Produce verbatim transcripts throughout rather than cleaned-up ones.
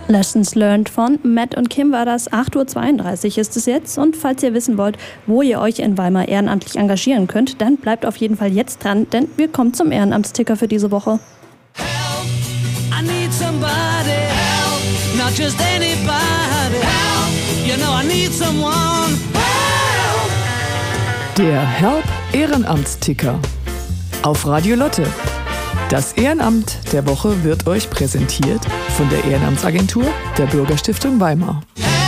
Lessons Learned von Matt und Kim war das. acht Uhr zweiunddreißig ist es jetzt. Und falls ihr wissen wollt, wo ihr euch in Weimar ehrenamtlich engagieren könnt, dann bleibt auf jeden Fall jetzt dran, denn wir kommen zum Ehrenamtsticker für diese Woche. Help, I need somebody. Help, not just anybody. Help, you know I need someone. Help. Der Help Ehrenamtsticker auf Radio Lotte. Das Ehrenamt der Woche wird euch präsentiert von der Ehrenamtsagentur der Bürgerstiftung Weimar.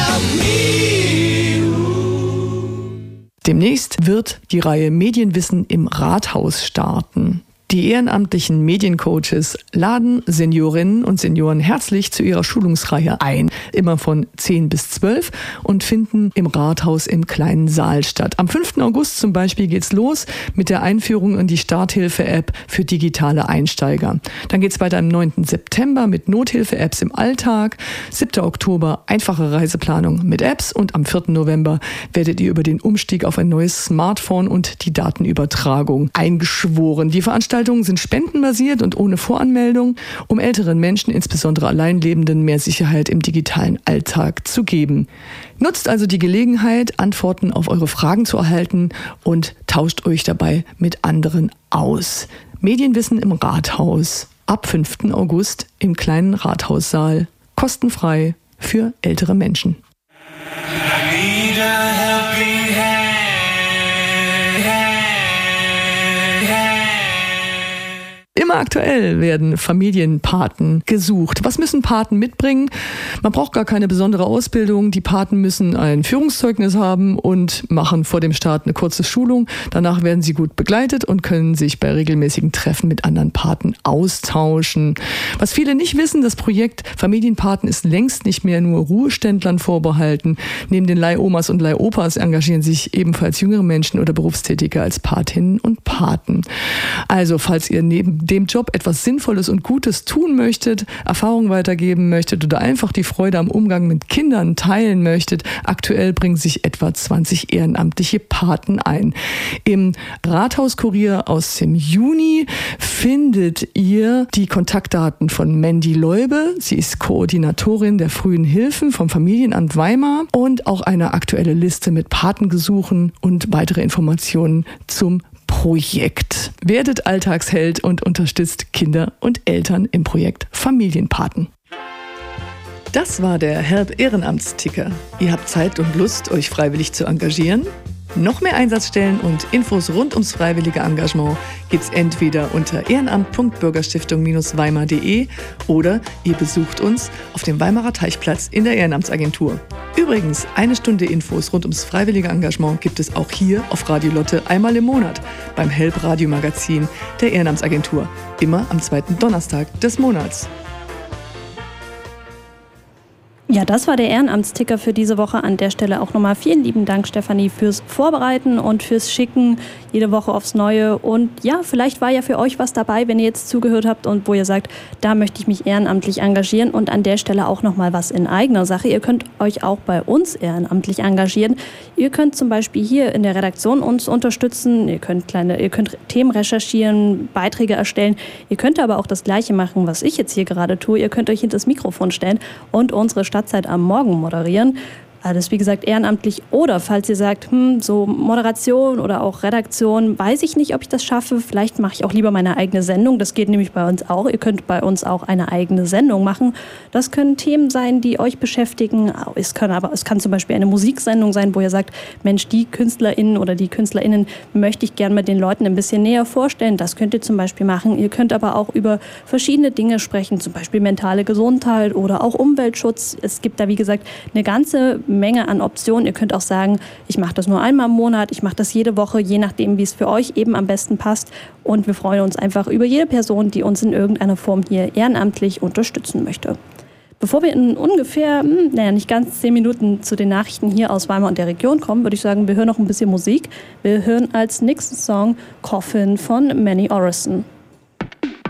Demnächst wird die Reihe Medienwissen im Rathaus starten. Die ehrenamtlichen Mediencoaches laden Seniorinnen und Senioren herzlich zu ihrer Schulungsreihe ein. Immer von zehn bis zwölf und finden im Rathaus im kleinen Saal statt. Am fünften August zum Beispiel geht's los mit der Einführung in die Starthilfe-App für digitale Einsteiger. Dann geht's weiter am neunten September mit Nothilfe-Apps im Alltag. siebten Oktober einfache Reiseplanung mit Apps und am vierten November werdet ihr über den Umstieg auf ein neues Smartphone und die Datenübertragung eingeschworen. Die Veranstaltung sind spendenbasiert und ohne Voranmeldung, um älteren Menschen, insbesondere Alleinlebenden, mehr Sicherheit im digitalen Alltag zu geben. Nutzt also die Gelegenheit, Antworten auf eure Fragen zu erhalten und tauscht euch dabei mit anderen aus. Medienwissen im Rathaus ab fünften August im kleinen Rathaussaal. Kostenfrei für ältere Menschen. I need a helping hand. Immer aktuell werden Familienpaten gesucht. Was müssen Paten mitbringen? Man braucht gar keine besondere Ausbildung. Die Paten müssen ein Führungszeugnis haben und machen vor dem Start eine kurze Schulung. Danach werden sie gut begleitet und können sich bei regelmäßigen Treffen mit anderen Paten austauschen. Was viele nicht wissen, das Projekt Familienpaten ist längst nicht mehr nur Ruheständlern vorbehalten. Neben den Leihomas und Leihopas engagieren sich ebenfalls jüngere Menschen oder Berufstätige als Patinnen und Paten. Also, falls ihr neben dem Job etwas Sinnvolles und Gutes tun möchtet, Erfahrungen weitergeben möchtet oder einfach die Freude am Umgang mit Kindern teilen möchtet, aktuell bringen sich etwa zwanzig ehrenamtliche Paten ein. Im Rathauskurier aus dem Juni findet ihr die Kontaktdaten von Mandy Leube. Sie ist Koordinatorin der frühen Hilfen vom Familienamt Weimar und auch eine aktuelle Liste mit Patengesuchen und weitere Informationen zum Projekt. Werdet Alltagsheld und unterstützt Kinder und Eltern im Projekt Familienpaten. Das war der Help Ehrenamtsticker. Ihr habt Zeit und Lust, euch freiwillig zu engagieren? Noch mehr Einsatzstellen und Infos rund ums freiwillige Engagement gibt's entweder unter ehrenamt punkt bürgerstiftung Bindestrich weimar punkt de oder ihr besucht uns auf dem Weimarer Teichplatz in der Ehrenamtsagentur. Übrigens, eine Stunde Infos rund ums freiwillige Engagement gibt es auch hier auf Radio Lotte einmal im Monat beim Help Radiomagazin der Ehrenamtsagentur. Immer am zweiten Donnerstag des Monats. Ja, das war der Ehrenamtsticker für diese Woche. An der Stelle auch nochmal vielen lieben Dank, Stefanie, fürs Vorbereiten und fürs Schicken jede Woche aufs Neue. Und ja, vielleicht war ja für euch was dabei, wenn ihr jetzt zugehört habt und wo ihr sagt, da möchte ich mich ehrenamtlich engagieren. Und an der Stelle auch nochmal was in eigener Sache. Ihr könnt euch auch bei uns ehrenamtlich engagieren. Ihr könnt zum Beispiel hier in der Redaktion uns unterstützen. Ihr könnt kleine, ihr könnt Themen recherchieren, Beiträge erstellen. Ihr könnt aber auch das Gleiche machen, was ich jetzt hier gerade tue. Ihr könnt euch hinter das Mikrofon stellen und unsere Stadtzeit am Morgen moderieren. Alles, wie gesagt, ehrenamtlich. Oder falls ihr sagt, hm, so Moderation oder auch Redaktion, weiß ich nicht, ob ich das schaffe. Vielleicht mache ich auch lieber meine eigene Sendung. Das geht nämlich bei uns auch. Ihr könnt bei uns auch eine eigene Sendung machen. Das können Themen sein, die euch beschäftigen. Es kann aber, es kann zum Beispiel eine Musiksendung sein, wo ihr sagt, Mensch, die KünstlerInnen oder die KünstlerInnen möchte ich gerne mit den Leuten ein bisschen näher vorstellen. Das könnt ihr zum Beispiel machen. Ihr könnt aber auch über verschiedene Dinge sprechen, zum Beispiel mentale Gesundheit oder auch Umweltschutz. Es gibt da, wie gesagt, eine ganze Menge an Optionen. Ihr könnt auch sagen, ich mache das nur einmal im Monat, ich mache das jede Woche, je nachdem, wie es für euch eben am besten passt. Und wir freuen uns einfach über jede Person, die uns in irgendeiner Form hier ehrenamtlich unterstützen möchte. Bevor wir in ungefähr, hm, naja, nicht ganz zehn Minuten zu den Nachrichten hier aus Weimar und der Region kommen, würde ich sagen, wir hören noch ein bisschen Musik. Wir hören als nächsten Song Coffin von Manny Orison.